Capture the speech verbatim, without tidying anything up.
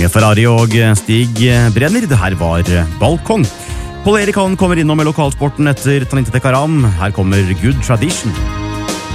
Mange Ferrari og Stig Brenner. Det her var Balkong. Paul Erik han kommer innom med lokalsporten etter Taninte Karam. Her kommer Good Tradition.